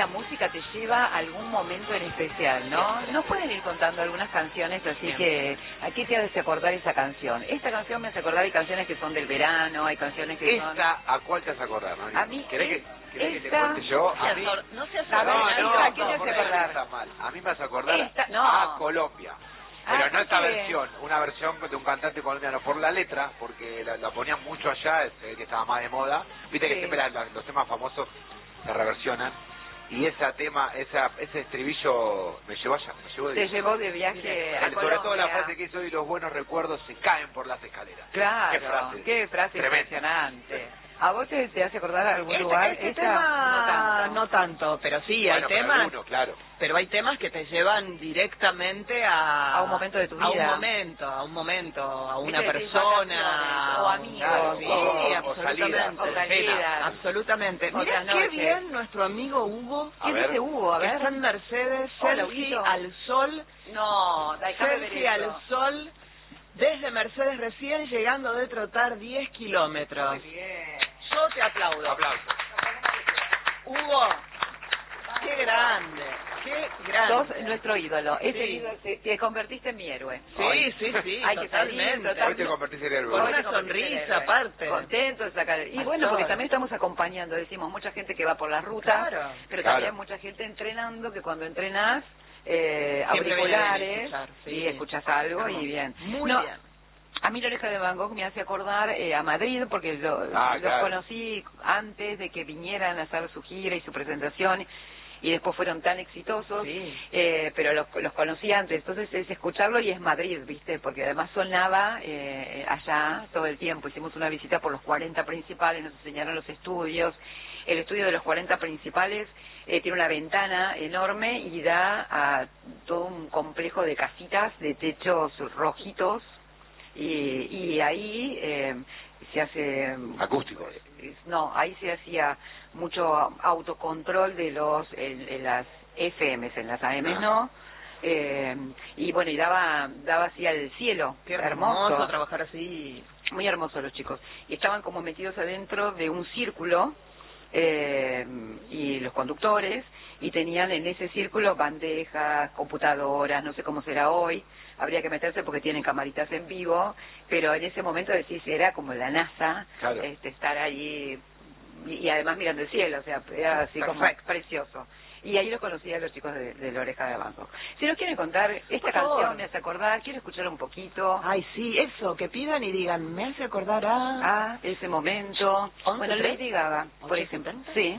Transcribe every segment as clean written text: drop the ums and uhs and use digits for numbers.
la música te lleva a algún momento en especial, ¿no? Nos pueden ir contando algunas canciones, así que ¿a qué te hace acordar esa canción? Esta canción me hace acordar, hay canciones que son del verano, hay canciones que son... ¿A cuál te hace acordar, María? A mí, ¿Querés que te cuente yo? A mí... No se hace A ver, acordar. ¿a qué te hace acordar? A mí me hace acordar no. a Colombia. Pero no esta ¿por qué? versión, una versión de un cantante colombiano por la letra, porque la ponían mucho allá, que estaba más de moda. Viste que Sí. siempre los temas famosos se reversionan. Y ese estribillo me llevó allá, me llevó de... Te llevó de viaje a Sobre Colombia. todo la frase que hizo hoy, los buenos recuerdos se caen por las escaleras. Claro, qué frase tremenda. impresionante. ¿A vos te hace acordar algún lugar? Este Esta, tema no tanto, pero sí, Bueno, hay pero temas, alguno, claro. pero hay temas que te llevan directamente a un momento de tu vida. a una Viste, persona, o amigos, claro, sí, o absolutamente. salidas, o salidas. Absolutamente. Otras Mirá qué noches. bien nuestro amigo Hugo. A ¿Qué ver. dice Hugo? A Que ver. está en Mercedes, Hola, selfie Huguito. al sol, No, déjame ver selfie al eso. sol, desde Mercedes recién llegando de trotar 10 kilómetros. Muy bien. Yo te aplaudo. Aplausos. Hugo, qué grande, qué grande. Sos nuestro ídolo. Ese Sí. ídolo te convertiste en mi héroe. Sí, sí, sí, Hay que salir, totalmente. total- Hoy te convertiste en héroe. Con Hoy una te convertiste en sonrisa héroe. aparte. Contento de sacar. Y bueno, porque también estamos acompañando, decimos, mucha gente que va por las rutas, Claro. pero Claro. también mucha gente entrenando, que cuando entrenás, viene auriculares, bien escuchar, sí. y escuchas algo y bien. Muy No, bien. A mí la Oreja de Van Gogh me hace acordar a Madrid, porque los claro. conocí antes de que vinieran a hacer su gira y su presentación, y después fueron tan exitosos, Sí. pero los conocí antes, entonces es escucharlo y es Madrid, ¿viste? Porque además sonaba allá todo el tiempo. Hicimos una visita por los 40 principales, nos enseñaron los estudios. El estudio de los 40 principales tiene una ventana enorme y da a todo un complejo de casitas de techos rojitos, y ahí se hace... Acústico. No, ahí se hacía mucho autocontrol de en las FMs, en las AMs no, y bueno, y daba así al cielo. Qué hermoso, hermoso trabajar así. muy hermoso los chicos, y estaban como metidos adentro de un círculo, y los conductores, y tenían en ese círculo bandejas, computadoras, no sé cómo será hoy, habría que meterse porque tienen camaritas en vivo, pero en ese momento decís, era como la NASA, Claro. estar ahí, y además mirando el cielo, o sea, era así como Perfecto. precioso. Y ahí los conocí a los chicos de la Oreja de Van Gogh. Si nos quieren contar, esta Por favor. canción me hace acordar, quiero escuchar un poquito Ay, sí, eso, que pidan y digan, me hace acordar a... ese momento. 11, Bueno, 3, Lady Gaga, por ejemplo. 870. Sí.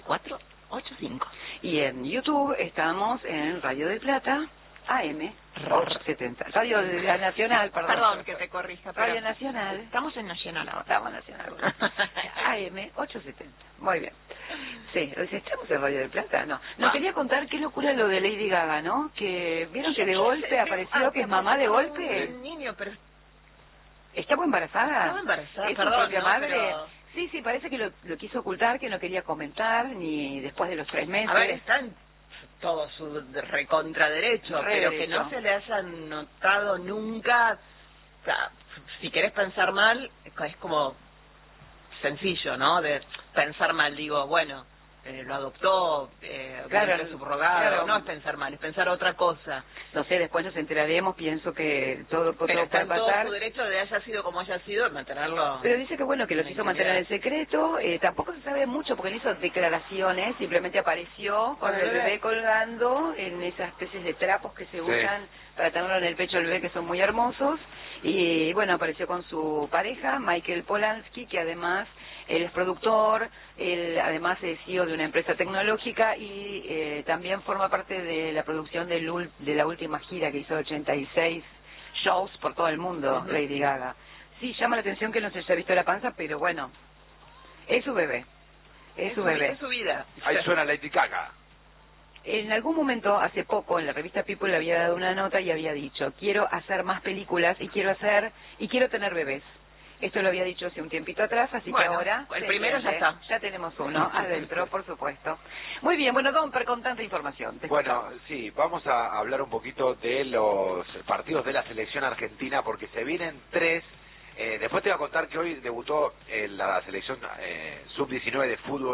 7485. Y en YouTube estamos en Radio de Plata, AM 870. Radio de la Nacional, perdón. Perdón que te corrija, pero Radio Nacional. estamos en Nacional ahora. Estamos Nacional. AM 870. Muy bien. Sí, ¿estamos en Radio de Plata? No. No, quería contar qué locura lo de Lady Gaga, ¿no? Que vieron que de golpe apareció que es mamá de golpe. Un niño, pero ¿Estaba embarazada? estaba embarazada, ¿Es su perdón, propia ¿no? madre? Pero- Sí, sí, parece que lo quiso ocultar, que no quería comentar, ni después de los 3 meses. A ver, está en todo su recontraderecho, Re pero que derecho. no se le haya notado nunca. O sea, si querés pensar mal, es como sencillo, ¿no? De pensar mal, digo, bueno, lo adoptó, Claro, fue subrogado, claro. no es pensar mal, es pensar otra cosa. No sé, después nos enteraremos, pienso que todo Pero puede está en todo pasar. su derecho de haya sido como haya sido, mantenerlo. Pero dice que bueno, que los en hizo mantener en intimidad. secreto, tampoco se sabe mucho porque no hizo declaraciones, simplemente apareció con el bebé colgando en esas especies de trapos que se usan para tenerlo en el pecho del bebé, que son muy hermosos, y bueno, apareció con su pareja, Michael Polanski, que además él es productor, él además es CEO de una empresa tecnológica y también forma parte de la producción de la última gira que hizo 86 shows por todo el mundo, Lady Gaga. Sí, llama la atención que no se haya visto la panza, pero bueno, es su bebé, es su bebé. Es su vida. Ahí suena Lady Gaga. En algún momento, hace poco, en la revista People le había dado una nota y había dicho, quiero hacer más películas y quiero tener bebés. Esto lo había dicho hace un tiempito atrás, así Bueno, que ahora... el se primero ya entiende. está. Ya tenemos uno adentro, por supuesto. Muy bien, bueno, Domper, con tanta información. Te Bueno, escuchamos. sí, vamos a hablar un poquito de los partidos de la selección argentina, porque se vienen 3. Después te voy a contar que hoy debutó la selección sub-19 de fútbol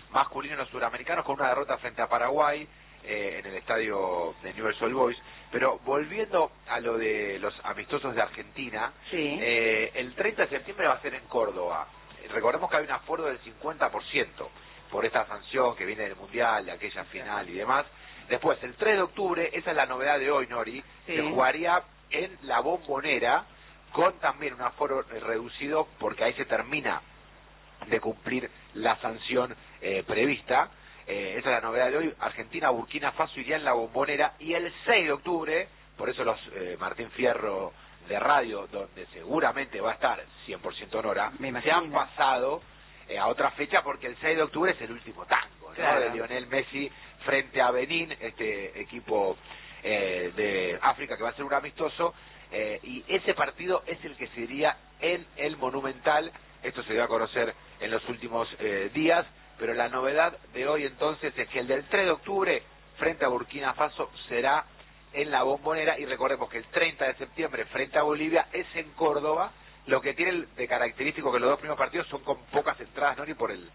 masculino en los suramericanos con una derrota frente a Paraguay en el estadio de Newell's Old Boys. Pero volviendo a lo de los amistosos de Argentina, Sí. El 30 de septiembre va a ser en Córdoba. Recordemos que hay un aforo del 50% por esta sanción que viene del Mundial, de aquella final y demás. Después, el 3 de octubre, esa es la novedad de hoy, Nori, Sí. se jugaría en la Bombonera, con también un aforo reducido, porque ahí se termina de cumplir la sanción prevista. Esa es la novedad de hoy. Argentina, Burkina Faso iría en la Bombonera, y el 6 de octubre, por eso los Martín Fierro de radio, donde seguramente va a estar 100% Nora, se han pasado a otra fecha, porque el 6 de octubre es el último tango, ¿no? Claro. De Lionel Messi frente a Benín, este equipo de África que va a ser un amistoso, y ese partido es el que se iría en el Monumental. Esto se dio a conocer en los últimos días, pero la novedad de hoy entonces es que el del 3 de octubre frente a Burkina Faso será en la Bombonera, y recordemos que el 30 de septiembre frente a Bolivia es en Córdoba. Lo que tiene de característico que los dos primeros partidos son con pocas entradas, ¿no? Ni por el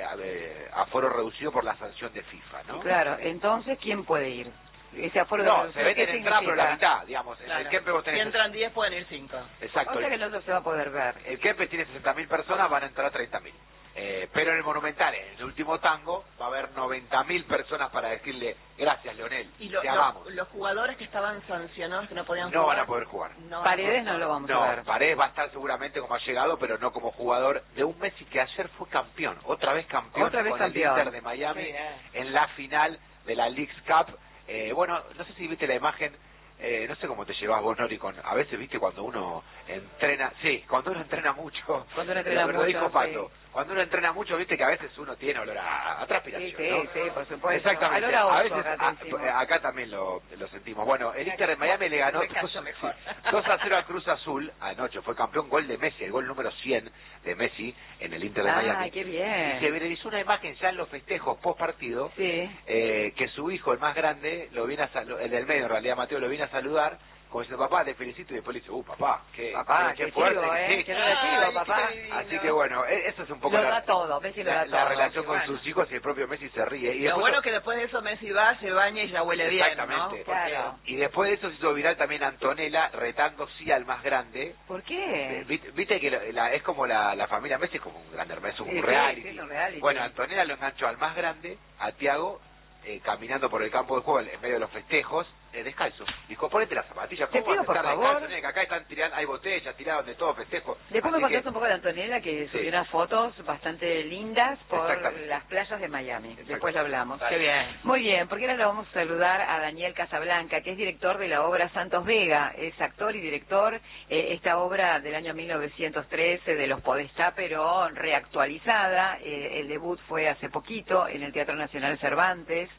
aforo reducido por la sanción de FIFA, ¿no? Claro, entonces, ¿quién puede ir? Ese aforo de No, reducción, se ¿qué venden entradas pero la significa? mitad, digamos. Claro. En el Kempes vos Si tenés... entran 10 pueden ir 5. Exacto. O sea que no se va a poder ver. El Kempes tiene 60.000 personas, van a entrar 30.000. Pero en el Monumental, en el último tango, va a haber 90.000 personas para decirle gracias, Leonel, Y te amamos. los jugadores que estaban sancionados, que no podían No jugar, van a poder jugar. no van a Paredes poder no lo vamos a No, ver. Paredes va a estar seguramente como ha llegado, pero no como jugador de un Messi que ayer fue campeón, otra vez campeón, Otra vez con campeón. el Inter de Miami Qué bien. en la final de la Leagues Cup. Bueno, no sé si viste la imagen, no sé cómo te llevas vos, Nori, a veces viste cuando uno entrena, sí, cuando uno entrena mucho, Cuando uno entrena lo dijo mucho, Pato, sí. cuando uno entrena mucho, viste que a veces uno tiene olor a transpiración, Sí, ¿no? sí, por supuesto. Exactamente, Olor a oso, a veces acá decimos. acá también lo sentimos. Bueno, el Inter de Miami le ganó Me callo mejor. 2-0 a Cruz Azul anoche, fue campeón, gol de Messi, el gol número 100 de Messi en el Inter de Miami. ¡Ay, qué bien! Y se viralizó una imagen ya en los festejos post partido, Sí. que su hijo, el más grande, el del medio en realidad, Mateo, lo viene a saludar, como diciendo, papá, te felicito, y después le dice, papá, qué fuerte. chivo, sí. qué relativo, papá. Así que bueno, eso es un poco Lo da todo, Messi lo da la todo. relación con Bueno. sus hijos, y el propio Messi se ríe. Y Lo después- bueno que después de eso Messi va, se baña y ya huele bien, ¿no? Exactamente. Claro. Y después de eso se hizo viral también Antonella retando sí al más grande. ¿Por qué? Viste que es como la familia Messi, es como un gran hermano, es un Sí, reality. sí, es un reality. Bueno, Antonella lo enganchó al más grande, a Thiago, caminando por el campo de juego en medio de los festejos, descalzo. Dijo, ponete las zapatillas. Te ¿Cómo pido, vas a estar por favor. descalzo? Nene, que acá están tirando, hay botellas tiradas de todo festejo. Después me Así contaste que- un poco de Antonella, que Sí. subió unas fotos bastante lindas por Exactamente. las playas de Miami. Exacto. Después lo hablamos. Qué bien. Muy bien, porque ahora le vamos a saludar a Daniel Casablanca, que es director de la obra Santos Vega. Es actor y director. Esta obra del año 1913 de los Podestá, pero reactualizada. El debut fue hace poquito en el Teatro Nacional Cervantes.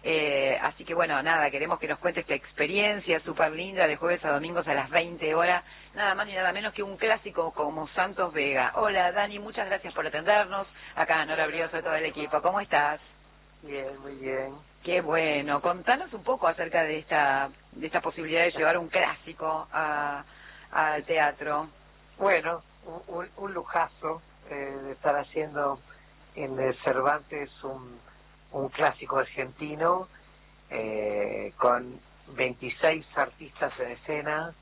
Así que bueno, nada, queremos que nos cuente esta experiencia súper linda de jueves a domingos a las 20 horas, nada más ni nada menos que un clásico como Santos Vega. Hola Dani, muchas gracias por atendernos. Acá Nora Brioso de todo el equipo, ¿cómo estás? Bien, muy bien. Qué bueno, contanos un poco acerca de esta posibilidad de llevar un clásico al teatro. Bueno, un lujazo de estar haciendo en el Cervantes un clásico argentino con 26 artistas en escena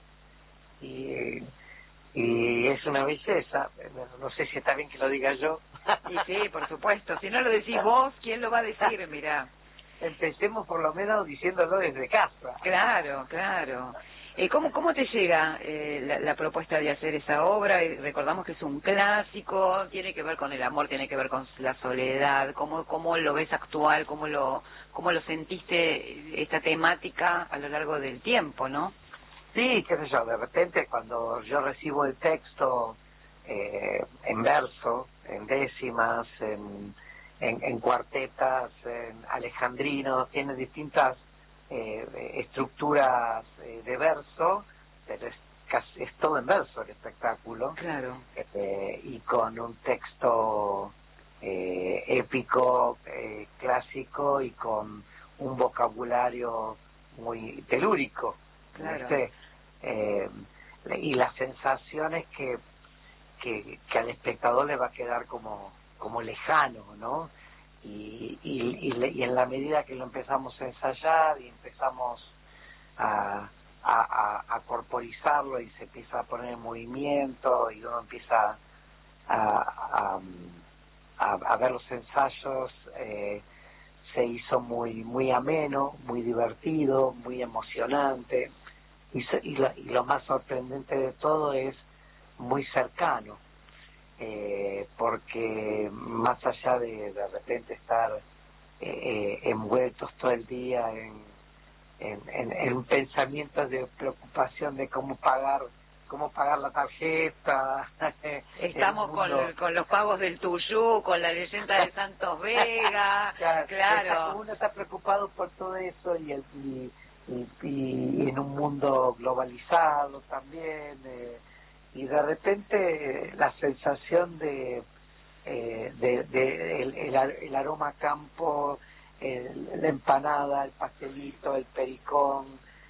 y es una belleza. No sé si está bien que lo diga yo. Y sí, por supuesto, si no lo decís vos, ¿quién lo va a decir? Mirá. Empecemos por lo menos diciéndolo desde casa. Claro, claro. ¿Cómo te llega la propuesta de hacer esa obra? Recordamos que es un clásico, tiene que ver con el amor, tiene que ver con la soledad. ¿Cómo lo ves actual? ¿Cómo lo sentiste esta temática a lo largo del tiempo, no? Sí, qué sé yo, de repente cuando yo recibo el texto en verso, en décimas, en cuartetas, en alejandrinos, tiene distintas estructuras de verso, pero es todo en verso el espectáculo. Claro. Y con un texto épico, clásico, y con un vocabulario muy telúrico. Claro. Y las sensaciones que al espectador le va a quedar como lejano, ¿no? y en la medida que lo empezamos a ensayar y empezamos a corporizarlo y se empieza a poner en movimiento y uno empieza a ver los ensayos, se hizo muy ameno, muy divertido, muy emocionante y lo más sorprendente de todo es muy cercano, porque más allá de repente estar envueltos todo el día en pensamientos de preocupación de cómo pagar la tarjeta. Estamos con los pagos del Tuyú, con la leyenda de Santos Vega, claro. Uno está preocupado por todo eso y en un mundo globalizado también, y de repente la sensación de el aroma a campo, la empanada, el pastelito, el pericón,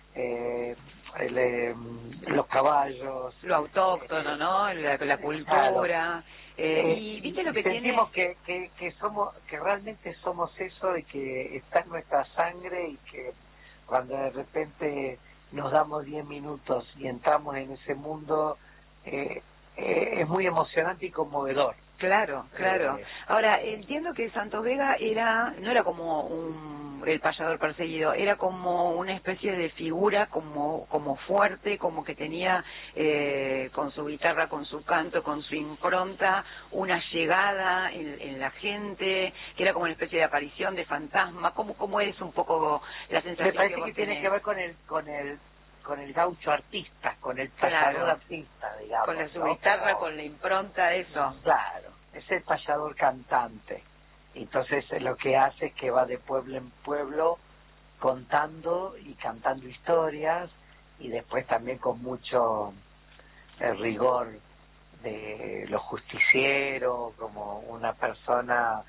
los caballos, lo autóctono, ¿no? La cultura. Y viste lo que sentimos tiene, que realmente somos eso, y que está en nuestra sangre, y que cuando de repente nos damos 10 minutos y entramos en ese mundo, es muy emocionante y conmovedor. Claro. Ahora, entiendo que Santos Vega no era como el payador perseguido, era como una especie de figura como fuerte, como que tenía con su guitarra, con su canto, con su impronta, una llegada en la gente, que era como una especie de aparición, de fantasma. ¿Cómo es un poco la sensación? Me parece que tiene que ver con el gaucho artista, con el payador artista, digamos. Con su guitarra, con la impronta, eso. Claro, es el payador cantante. Entonces lo que hace es que va de pueblo en pueblo contando y cantando historias, y después también con mucho rigor de lo justiciero, como una persona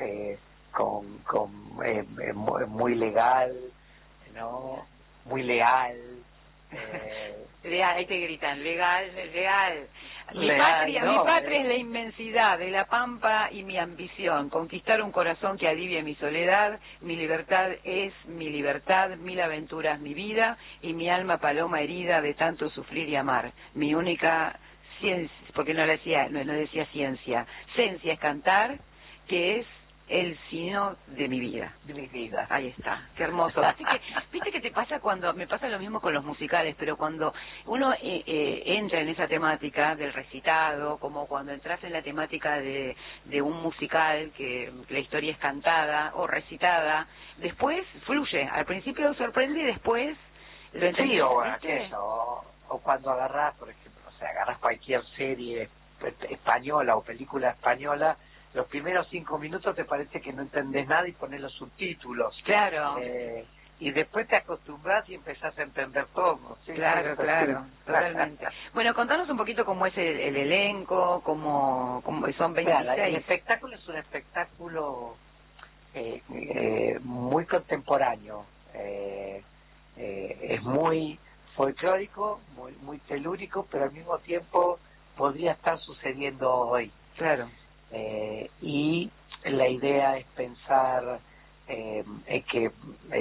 muy legal, ¿no? Muy leal. Ahí te gritan, legal. Mi Leal, patria es la inmensidad de la pampa y mi ambición, conquistar un corazón que alivie mi soledad, mi libertad es mi libertad, mil aventuras mi vida, y mi alma paloma herida de tanto sufrir y amar. Mi única ciencia, porque no decía ciencia es cantar, que es el sino de mi vida. Ahí está, qué hermoso. ¿Viste que te pasa me pasa lo mismo con los musicales, pero cuando uno entra en esa temática del recitado, como cuando entras en la temática de un musical, que la historia es cantada o recitada, después fluye. Al principio sorprende y después lo entiendes. Sí, o aquello, o cuando agarrás, por ejemplo, agarrás cualquier serie española o película española, los primeros 5 minutos te parece que no entendés nada y pones los subtítulos. Claro. Y después te acostumbras y empezás a entender todo. ¿Sí? Claro, totalmente. Bueno, contanos un poquito cómo es el elenco, cómo son 26. Claro, el espectáculo es un espectáculo muy contemporáneo. Es muy folclórico, muy telúrico, pero al mismo tiempo podría estar sucediendo hoy. Claro. Y la idea es pensar que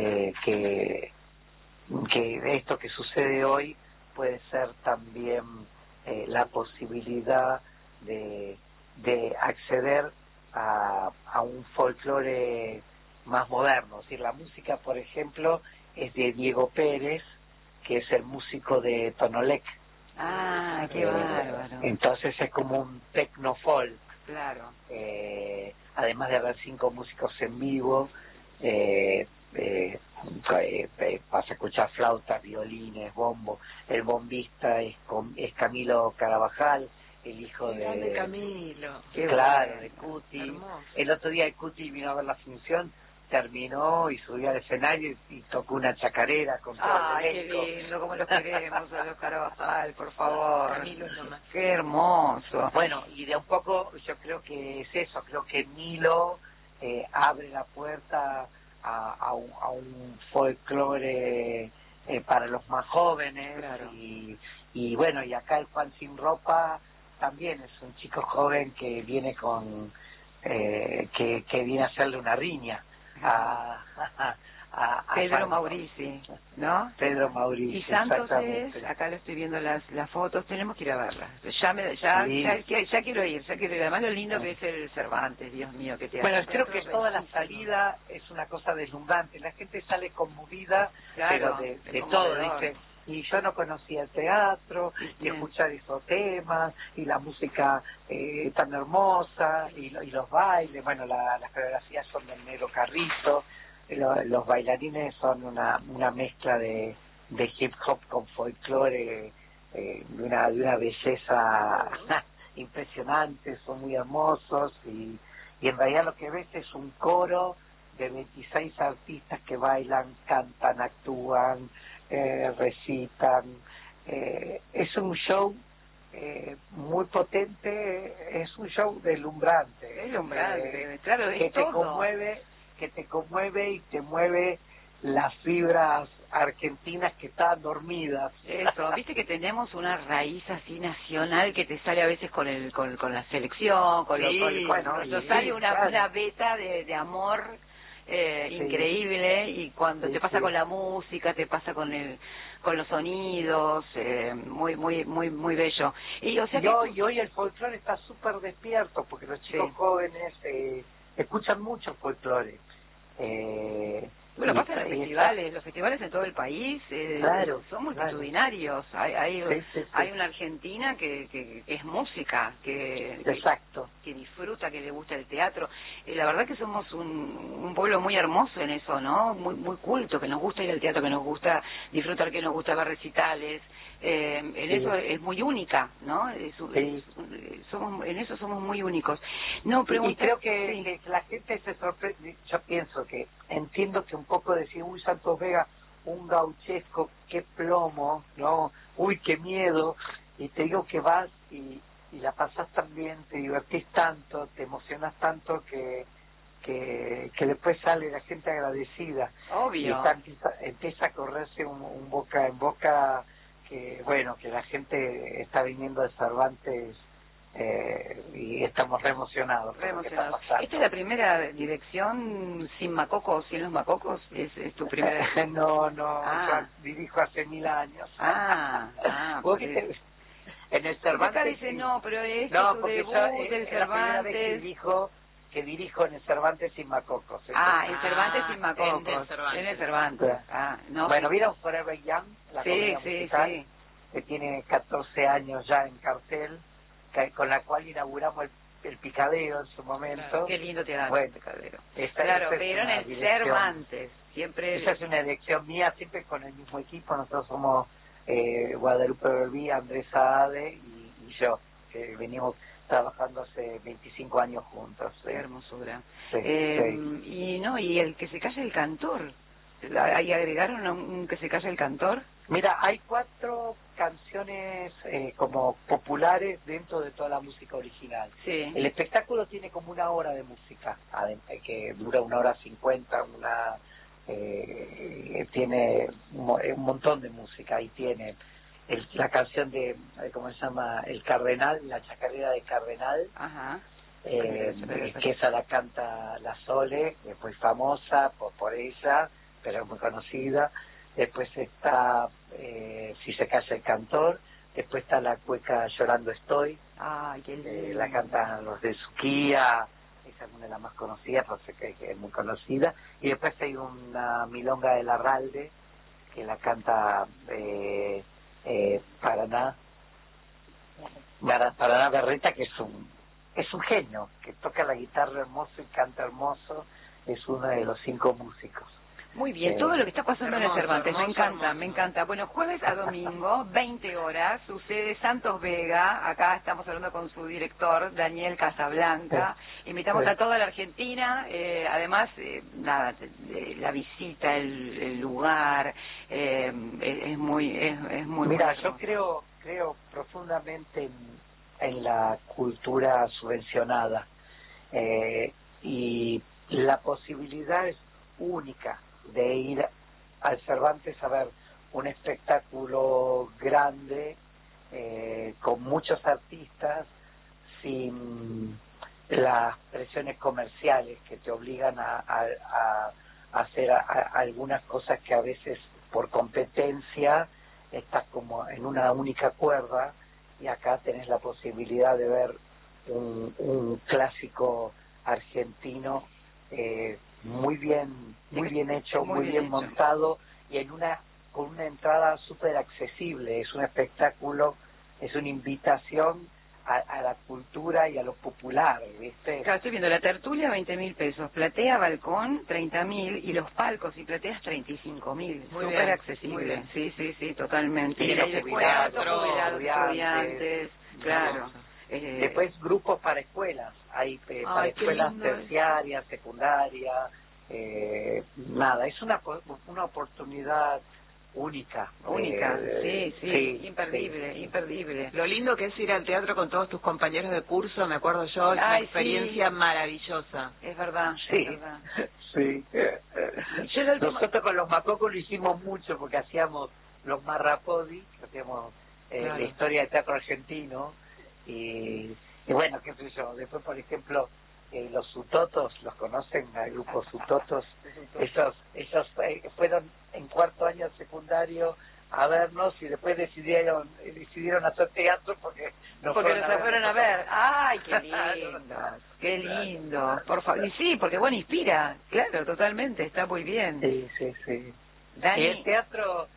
esto que sucede hoy puede ser también la posibilidad de acceder a un folclore más moderno. Es decir, la música, por ejemplo, es de Diego Pérez, que es el músico de Tonolec. Ah, qué bárbaro. Entonces es como un tecnofolk. Claro. Además de haber 5 músicos en vivo, vas a escuchar flautas, violines, bombo. El bombista es Camilo Carabajal, el hijo de Camilo. Claro, de Cuti. Hermoso. El otro día Cuti vino a ver la función, terminó y subió al escenario y tocó una chacarera con todo el elenco. Qué lindo, como los queremos a los Carabajal, por favor. Camilo es lo más. Qué hermoso. Bueno, y de un poco yo creo que es eso, creo que Milo abre la puerta a un folclore para los más jóvenes. Claro. Y bueno, y acá el Juan Sin Ropa también es un chico joven que viene con que viene a hacerle una riña a Pedro Maurici, ¿no? Pedro Maurici. Y Santos es, acá lo estoy viendo las fotos, tenemos que ir a verlas. Ya quiero ir. Además lo lindo que es el Cervantes, Dios mío, que te Bueno, creo que toda la salida es una cosa deslumbrante. La gente sale conmovida, claro, pero de todo, dice. Y yo no conocía el teatro, y escuchar esos temas, y la música tan hermosa, y los bailes. Bueno, las coreografías son del Negro Carrizo. Los bailarines son una mezcla de hip hop con folclore, de una belleza impresionante, son muy hermosos, y en realidad lo que ves es un coro de 26 artistas que bailan, cantan, actúan, recitan. Es un show muy potente, es un show deslumbrante, claro, que te conmueve y te mueve las fibras argentinas que estaban dormidas. Eso, viste que tenemos una raíz así nacional que te sale a veces con la selección, sale una beta de amor increíble, y cuando te pasa con la música, te pasa con los sonidos, muy bello. Y hoy el folclore está súper despierto, porque los chicos jóvenes escuchan mucho folclore. Bueno, pasa los festivales en todo el país son multitudinarios. Hay una Argentina que es música, que disfruta, que le gusta el teatro. La verdad que somos un pueblo muy hermoso en eso, ¿no? Muy culto, que nos gusta ir al teatro, que nos gusta disfrutar, que nos gusta ver recitales. Eso es muy única, ¿no? En eso somos muy únicos. Y creo que la gente se sorprende. Yo pienso que entiendo que un poco decir, uy, Santos Vega, un gauchesco, qué plomo, ¿no? Uy, qué miedo. Y te digo que vas y la pasás tan bien, te divertís tanto, te emocionás tanto que después sale la gente agradecida. Obvio. Y empieza a correrse un boca en boca, que que la gente está viniendo de Cervantes, y estamos re emocionados. ¿Esta es la primera dirección sin macocos, sin los macocos? ¿Es tu primera? No, yo dirijo hace 1000 años. En el Cervantes. Acá dice no, pero es tu debut del Cervantes. La primera vez que dirijo en el Cervantes sin macocos. En Cervantes sin macocos. En el Cervantes. Bueno, ¿vieron Forever Young? La comedia musical, que tiene 14 años ya en cartel, con la cual inauguramos el Picadero en su momento. Claro, qué lindo teatro el Picadero. Pero en el Cervantes. Esa es una elección mía, siempre con el mismo equipo. Nosotros somos Guadalupe Berbí, Andrés Saade y yo, que venimos trabajando hace 25 años juntos. Qué hermosura. Y el que se calle el cantor. ¿Ahí agregaron un que se calle el cantor? Mira, hay 4 canciones como populares dentro de toda la música original. Sí. El espectáculo tiene como 1 hora de música, que dura 1 hora 50, tiene un montón de música. Ahí tiene la canción de, ¿cómo se llama? El Cardenal, la chacarera de Cardenal. Ajá. Que esa la canta la Sole, que es muy famosa por ella, pero es muy conocida. Después está Si se calla el cantor. Después está la cueca Llorando estoy. La cantan los de Suquía. Esa es una de las más conocidas, no sé que es muy conocida. Y después hay una milonga de Larralde, que la canta Paraná Berreta, que es un genio, que toca la guitarra hermoso y canta hermoso. Es uno de los 5 músicos. Muy bien, todo lo que está pasando en el Cervantes, me encanta. Bueno, jueves a domingo, 20 horas, sucede Santos Vega. Acá estamos hablando con su director, Daniel Casablanca. Invitamos a toda la Argentina, además, la visita, el lugar, es muy Mira, bueno. yo creo profundamente en la cultura subvencionada, y la posibilidad es única de ir al Cervantes a ver un espectáculo grande, con muchos artistas, sin las presiones comerciales que te obligan a hacer algunas cosas que a veces por competencia estás como en una única cuerda, y acá tenés la posibilidad de ver un clásico argentino muy bien hecho, muy bien montado, y con una entrada súper accesible. Es un espectáculo, es una invitación a la cultura y a lo popular, ¿viste? Claro, estoy viendo la tertulia, 20.000 pesos, platea, balcón, 30.000, y los palcos y plateas, 35.000. Súper accesible. Sí, totalmente. Y los jubilados, estudiantes, claro. Después grupos para escuelas, hay para escuelas terciarias, secundarias, nada, es una oportunidad única. Sí, imperdible. Lo lindo que es ir al teatro con todos tus compañeros de curso, me acuerdo yo, es una experiencia maravillosa. Es verdad, sí. Es verdad. Sí. Nosotros con los Macocos lo hicimos mucho, porque hacíamos los Marrapodi, que hacíamos la historia del teatro argentino, y bueno, qué sé yo. Después, por ejemplo, los Sutotos, ¿los conocen? El grupo Sutotos. Ellos fueron en cuarto año secundario a vernos, y después decidieron hacer teatro porque nos fueron a ver. ¡Ay, qué lindo! ¡Qué lindo! Por favor. Y sí, porque bueno, inspira. Claro, totalmente, está muy bien. Sí. Dani. Y el teatro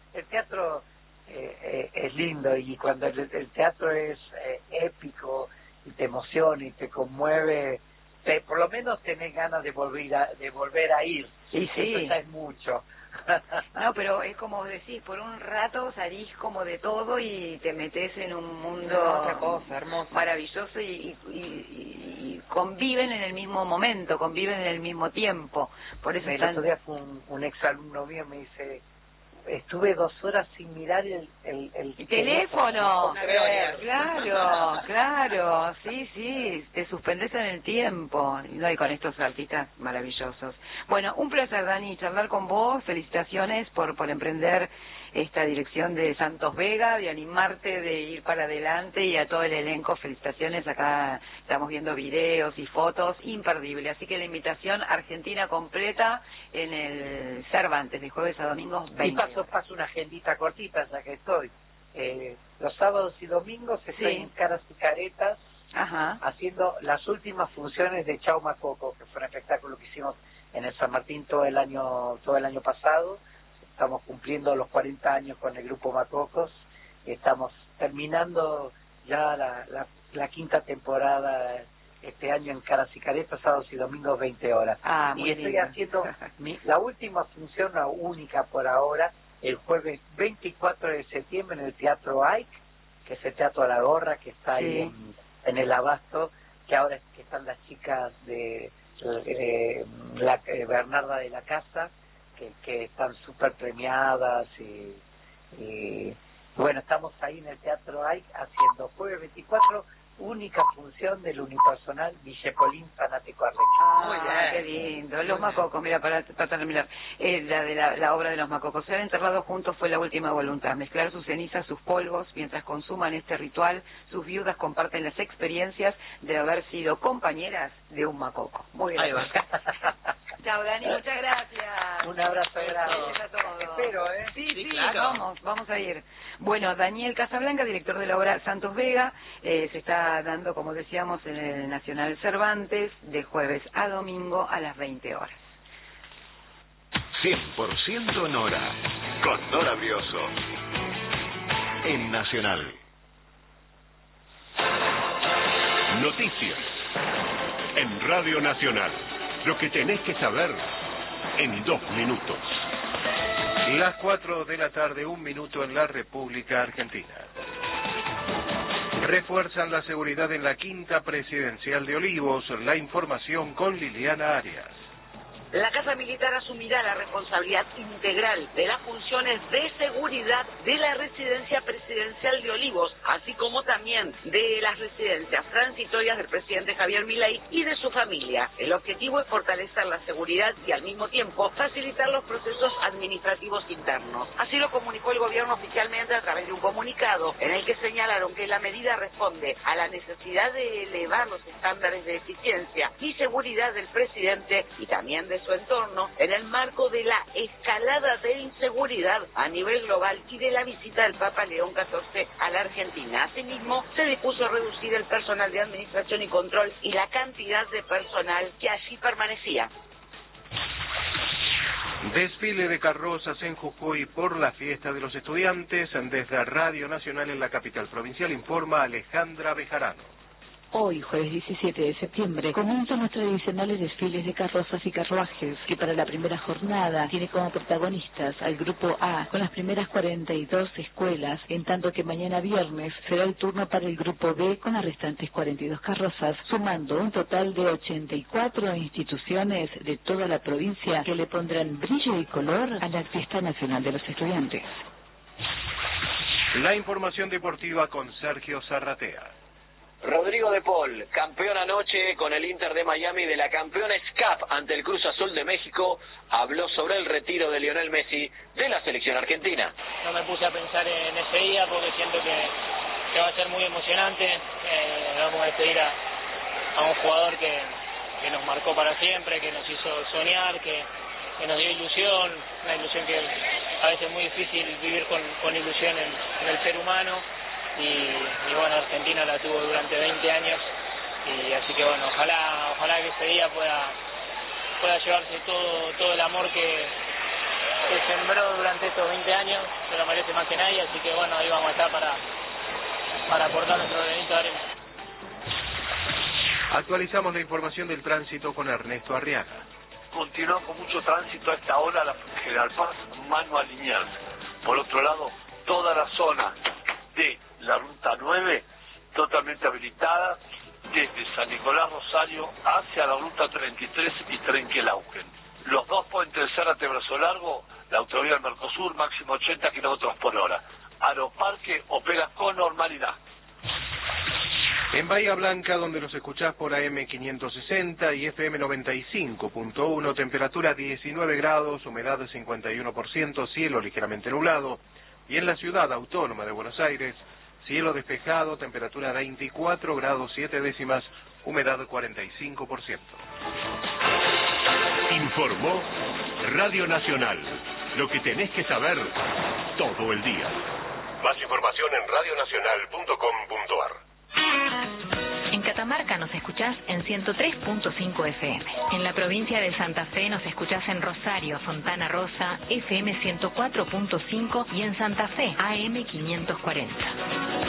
es lindo, y cuando el teatro es épico y te emociona y te conmueve, por lo menos tenés ganas de volver a ir. Y sí. Eso ya es mucho. No, pero es como decís, por un rato salís como de todo y te metes en un mundo otra cosa, hermoso, maravilloso, y conviven en el mismo momento, conviven en el mismo tiempo. Por eso el otro día fue un exalumno mío, me dice, estuve 2 horas sin mirar el teléfono. Claro, sí, te suspendes en el tiempo, y con estos artistas maravillosos. Bueno, un placer, Dani, charlar con vos. Felicitaciones por emprender esta dirección de Santos Vega, de animarte, de ir para adelante, y a todo el elenco, felicitaciones. Acá estamos viendo videos y fotos, imperdible. Así que la invitación, Argentina completa en el Cervantes, de jueves a domingo, 20. Y paso una agendita cortita, ya que estoy. Los sábados y domingos estoy en Caras y Caretas, haciendo las últimas funciones de Chau Macoco, que fue un espectáculo que hicimos en el San Martín todo el año pasado. Estamos cumpliendo los 40 años con el grupo Macocos, y estamos terminando ya la quinta temporada este año en Caras y Caretas, sábados y domingos, 20 horas. Y estoy haciendo la última función, la única por ahora, el jueves 24 de septiembre en el Teatro Ike, que es el Teatro a la Gorra, que está ahí en el Abasto, que ahora que están las chicas de Bernarda de la Casa, que están súper premiadas, y bueno, estamos ahí en el Teatro Ike haciendo jueves 24, única función del unipersonal Villepolín Fanático Arlequín. Muy bien, qué lindo. Los Macocos, mira, para terminar, la obra de los Macocos. Ser enterrados juntos fue la última voluntad. Mezclar sus cenizas, sus polvos, mientras consuman este ritual, sus viudas comparten las experiencias de haber sido compañeras de un Macoco. Muy bien. Ahí va. Chao, Dani, muchas gracias. Un abrazo grande. Gracias a todos. Espero, Sí, claro. Vamos a ir. Bueno, Daniel Casablanca, director de la obra Santos Vega, se está dando, como decíamos, en el Nacional Cervantes, de jueves a domingo a las 20 horas. 100% Nora, con Nora Brioso, en Nacional. Noticias, en Radio Nacional. Lo que tenés que saber en 2 minutos. Las 4 de la tarde, 1 minuto en la República Argentina. Refuerzan la seguridad en la quinta presidencial de Olivos. La información con Liliana Arias. La Casa Militar asumirá la responsabilidad integral de las funciones de seguridad de la residencia presidencial de Olivos, así como también de las residencias transitorias del presidente Javier Milei y de su familia. El objetivo es fortalecer la seguridad y al mismo tiempo facilitar los procesos administrativos internos. Así lo comunicó el gobierno oficialmente a través de un comunicado en el que señalaron que la medida responde a la necesidad de elevar los estándares de eficiencia y seguridad del presidente y también de su entorno en el marco de la escalada de inseguridad a nivel global y de la visita del Papa León XIV a la Argentina. Asimismo, se dispuso reducir el personal de administración y control y la cantidad de personal que allí permanecía. Desfile de carrozas en Jujuy por la fiesta de los estudiantes. Desde Radio Nacional en la capital provincial informa Alejandra Bejarano. Hoy, jueves 17 de septiembre, comienzan los tradicionales desfiles de carrozas y carruajes, que para la primera jornada tiene como protagonistas al Grupo A, con las primeras 42 escuelas, en tanto que mañana viernes será el turno para el Grupo B, con las restantes 42 carrozas, sumando un total de 84 instituciones de toda la provincia que le pondrán brillo y color a la Fiesta Nacional de los Estudiantes. La información deportiva con Sergio Zarratea. Rodrigo de Paul, campeón anoche con el Inter de Miami de la Campeones Cup ante el Cruz Azul de México, habló sobre el retiro de Lionel Messi de la selección argentina. No me puse a pensar en ese día porque siento que va a ser muy emocionante. Vamos a despedir a un jugador que nos marcó para siempre, que nos hizo soñar, que nos dio ilusión, una ilusión que a veces es muy difícil vivir con ilusión en el ser humano. Y bueno, Argentina la tuvo durante 20 años y así que bueno, ojalá que ese día pueda llevarse todo el amor que sembró durante estos 20 años, se lo merece más que nadie, así que bueno, ahí vamos a estar para aportar nuestro granito de arena. Actualizamos la información del tránsito con Ernesto Arriaga. Continúa con mucho tránsito a esta hora la General Paz, Manuel Liniers. Por otro lado, toda la zona de la ruta 9 totalmente habilitada desde San Nicolás Rosario hacia la ruta 33 y Trenquelauquen. Los dos puentes de Zárate Brazo Largo, la autovía del Mercosur, máximo 80 kilómetros por hora. Aeroparque opera con normalidad. En Bahía Blanca, donde los escuchás por AM 560 y FM 95.1, temperatura 19 grados, humedad 51%, cielo ligeramente nublado. Y en la ciudad autónoma de Buenos Aires, cielo despejado, temperatura 24 grados 7 décimas, humedad 45%. Informó Radio Nacional. Lo que tenés que saber todo el día. Más información en radionacional.com.ar. En Catamarca nos escuchás en 103.5 FM. En la provincia de Santa Fe nos escuchás en Rosario, Fontana Rosa, FM 104.5 y en Santa Fe, AM 540.